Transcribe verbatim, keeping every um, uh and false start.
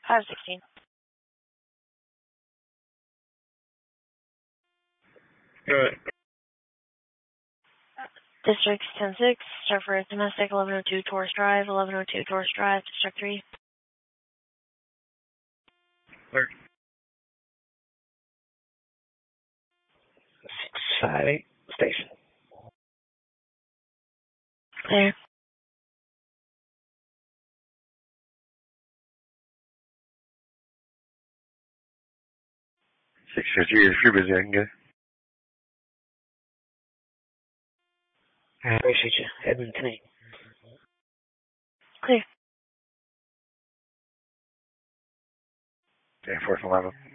five sixteen. Good. District ten six, start for domestic, eleven oh two Taurus Drive, eleven oh two Taurus Drive, District three. Clear. six five eight, station. Clear. six fifty is pretty busy, I can go. I appreciate you. Edmund tonight. Clear. Air Force eleven.